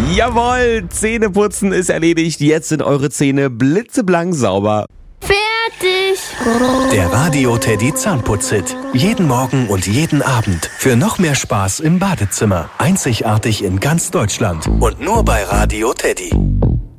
Jawohl, Zähneputzen ist erledigt. Jetzt sind eure Zähne blitzeblank sauber. Fertig. Der Radio Teddy Zahnputz-Hit. Jeden Morgen und jeden Abend. Für noch mehr Spaß im Badezimmer. Einzigartig in ganz Deutschland. Und nur bei Radio Teddy.